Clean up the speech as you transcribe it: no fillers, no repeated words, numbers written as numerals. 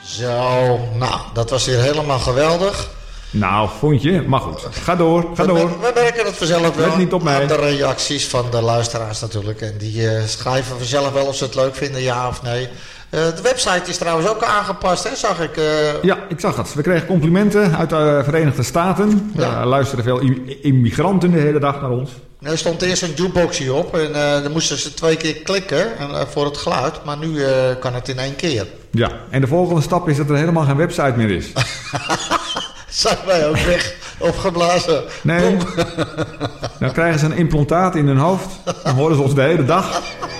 Zo, nou, dat was weer helemaal geweldig. Nou, vond je? Maar goed, ga door. We merken het vanzelf wel Let niet op mij. aan de reacties van de luisteraars natuurlijk. En die schrijven vanzelf wel of ze het leuk vinden, ja of nee. De website is trouwens ook aangepast, hè, zag ik. Ja, ik zag het. We kregen complimenten uit de Verenigde Staten. Ja. Er luisteren veel immigranten de hele dag naar ons. Er stond eerst een jukeboxje op en dan moesten ze 2 keer klikken voor het geluid. Maar nu kan het in 1 keer. Ja, en de volgende stap is dat er helemaal geen website meer is. Zijn wij ook weg opgeblazen? Nee, dan krijgen ze een implantaat in hun hoofd. Dan horen ze ons de hele dag.